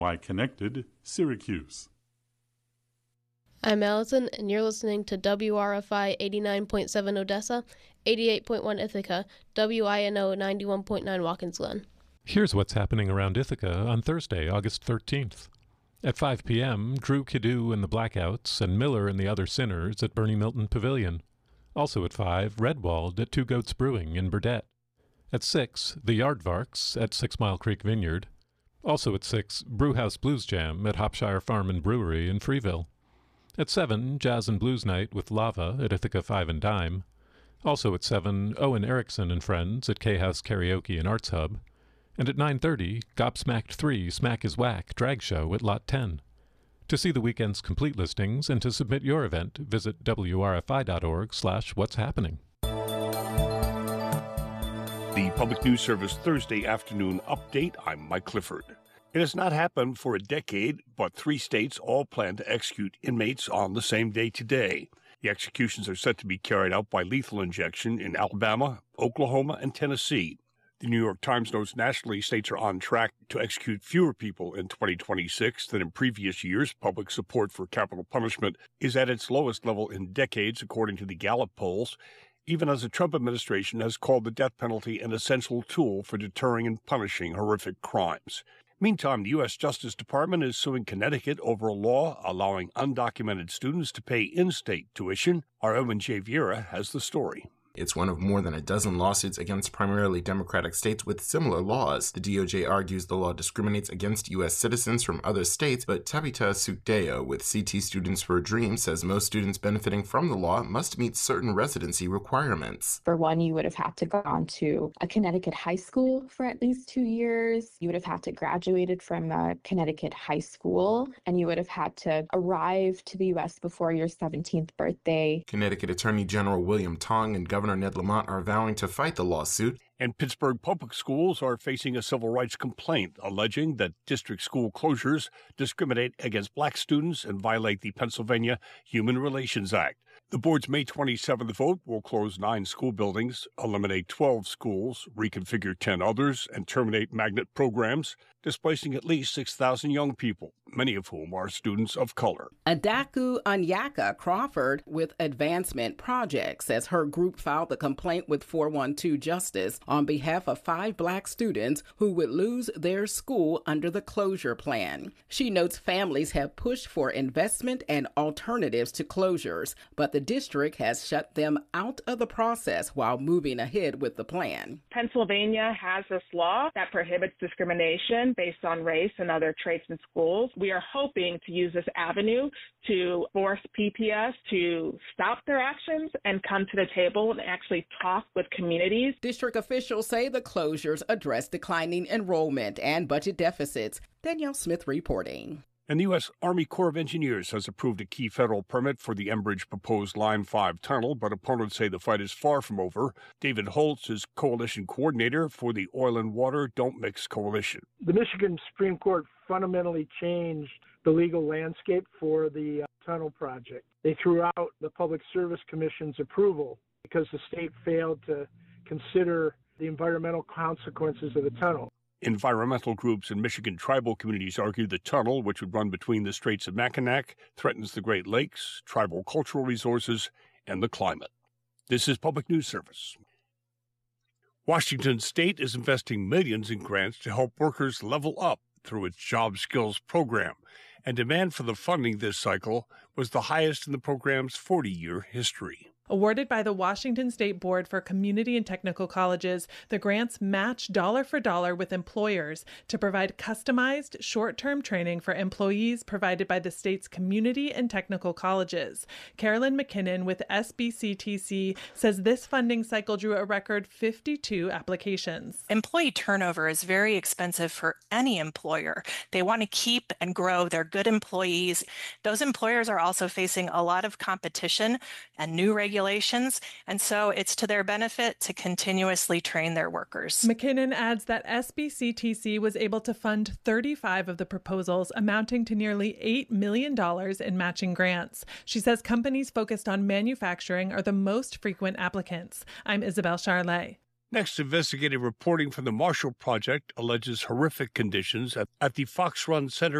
Y Connected, Syracuse. I'm Allison, and you're listening to WRFI 89.7 Odessa, 88.1 Ithaca, WINO 91.9 Watkins Glen. Here's what's happening around Ithaca on Thursday, August 13th. At 5 p.m., Drew Kidoo and the Blackouts and Miller and the Other Sinners at Bernie Milton Pavilion. Also at 5, Redwald at Two Goats Brewing in Burdett. At 6, the Yardvarks at 6 Mile Creek Vineyard. Also at 6, Brewhouse Blues Jam at Hopshire Farm and Brewery in Freeville. At 7, Jazz and Blues Night with Lava at Ithaca 5 and Dime. Also at 7, Owen Erickson and Friends at K-House Karaoke and Arts Hub. And at 9:30, Gobsmacked 3 Smack is Whack drag show at Lot 10. To see the weekend's complete listings and to submit your event, visit wrfi.org/what's-happening. The Public News Service Thursday afternoon update. I'm Mike Clifford. It has not happened for a decade, but 3 states all plan to execute inmates on the same day today. The executions are set to be carried out by lethal injection in Alabama, Oklahoma, and Tennessee. The New York Times notes nationally states are on track to execute fewer people in 2026 than in previous years. Public support for capital punishment is at its lowest level in decades, according to the Gallup polls, even as the Trump administration has called the death penalty an essential tool for deterring and punishing horrific crimes. Meantime, the U.S. Justice Department is suing Connecticut over a law allowing undocumented students to pay in-state tuition. Our Owen J. Vieira has the story. It's one of more than a dozen lawsuits against primarily Democratic states with similar laws. The DOJ argues the law discriminates against U.S. citizens from other states, but Tabitha Sukdeo with CT Students for a Dream says most students benefiting from the law must meet certain residency requirements. For one, you would have had to go on to a Connecticut high school for at least 2 years. You would have had to graduated from a Connecticut high school, and you would have had to arrive to the U.S. before your 17th birthday. Connecticut Attorney General William Tong and Governor Ned Lamont are vowing to fight the lawsuit. And Pittsburgh public schools are facing a civil rights complaint alleging that district school closures discriminate against black students and violate the Pennsylvania Human Relations Act. The board's May 27th vote will close 9 school buildings, eliminate 12 schools, reconfigure 10 others, and terminate magnet programs, displacing at least 6,000 young people, many of whom are students of color. Adaku Anyaka Crawford with Advancement Project says her group filed the complaint with 412 Justice on behalf of 5 black students who would lose their school under the closure plan. She notes families have pushed for investment and alternatives to closures, but the district has shut them out of the process while moving ahead with the plan. Pennsylvania has this law that prohibits discrimination based on race in other trades and schools. We are hoping to use this avenue to force PPS to stop their actions and come to the table and actually talk with communities. District officials say the closures address declining enrollment and budget deficits. Danielle Smith reporting. And the U.S. Army Corps of Engineers has approved a key federal permit for the Enbridge proposed Line 5 tunnel, but opponents say the fight is far from over. David Holtz is coalition coordinator for the Oil and Water Don't Mix Coalition. The Michigan Supreme Court fundamentally changed the legal landscape for the tunnel project. They threw out the Public Service Commission's approval because the state failed to consider the environmental consequences of the tunnel. Environmental groups and Michigan tribal communities argue the tunnel, which would run between the Straits of Mackinac, threatens the Great Lakes, tribal cultural resources, and the climate. This is Public News Service. Washington State is investing millions in grants to help workers level up through its Job Skills program, and demand for the funding this cycle was the highest in the program's 40-year history. Awarded by the Washington State Board for Community and Technical Colleges, the grants match dollar for dollar with employers to provide customized short-term training for employees provided by the state's community and technical colleges. Carolyn McKinnon with SBCTC says this funding cycle drew a record 52 applications. Employee turnover is very expensive for any employer. They want to keep and grow their good employees. Those employers are also facing a lot of competition and new regulations, and so it's to their benefit to continuously train their workers. McKinnon adds that SBCTC was able to fund 35 of the proposals, amounting to nearly $8 million in matching grants. She says companies focused on manufacturing are the most frequent applicants. I'm Isabel Charlet. Next, investigative reporting from the Marshall Project alleges horrific conditions at the Fox Run Center